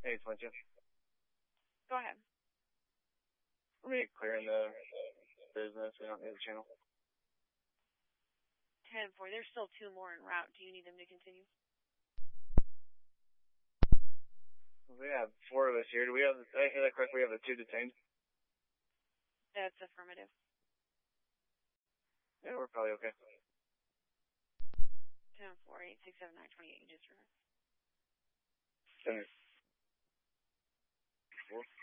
Hey, it's Winston. Go ahead. We're clearing the business. We don't need the channel. 10-4. There's still 2 more en route. Do you need them to continue? We have 4 of us here. Do we have? Did I hear that correctly? We have the 2 detained. That's affirmative. Yeah, we're probably okay. 10-4, 8, 6, 7, 9, 28. You just heard. 10-4.